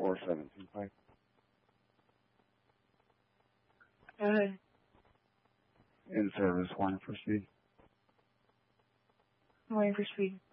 4725. Go ahead. In service, waiting for speed. I'm waiting for speed.